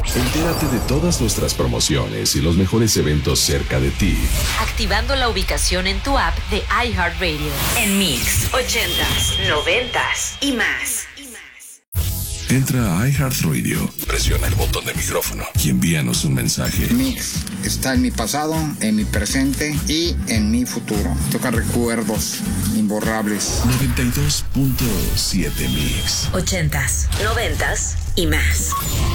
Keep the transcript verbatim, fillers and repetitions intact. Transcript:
Entérate de todas nuestras promociones y los mejores eventos cerca de ti, activando la ubicación en tu app de iHeartRadio. En Mix, ochentas, noventas y más. Entra a iHeartRadio, presiona el botón de micrófono y envíanos un mensaje. Mix está en mi pasado, en mi presente y en mi futuro. Toca recuerdos imborrables. noventa y dos punto siete Mix. Ochentas, noventas y más.